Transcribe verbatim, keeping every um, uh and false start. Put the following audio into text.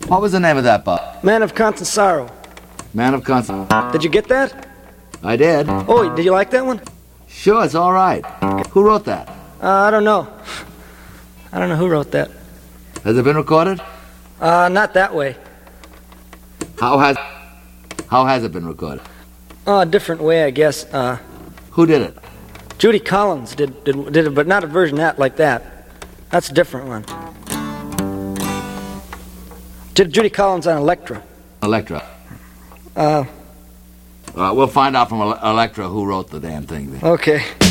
What was the name of that, Bob? Man of Constant Sorrow. Man of Constant. Did you get that? I did. Oh, did you like that one? Sure, it's all right. Who wrote that? Uh, I don't know. I don't know who wrote that. Has it been recorded? Uh, not that way. How has How has it been recorded? Oh, a different way, I guess. Uh, Who did it? Judy Collins did, did did it, but not a version that like that. That's a different one. Did Judy Collins on Electra. Electra. Uh, Uh, we'll find out from Ele- Electra who wrote the damn thing. okay.